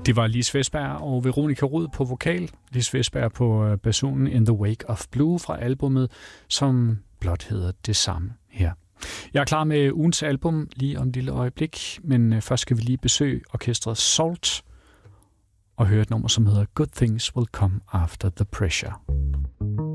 Det var Lis Vestberg og Veronica Rud på vokal. Lis Vestberg på basunen In the Wake of Blue fra albumet, som blot hedder det samme her. Jeg er klar med ugens album lige om et lille øjeblik, men først skal vi lige besøge orkestret Salt og høre et nummer, som hedder Good Things Will Come After the Pressure.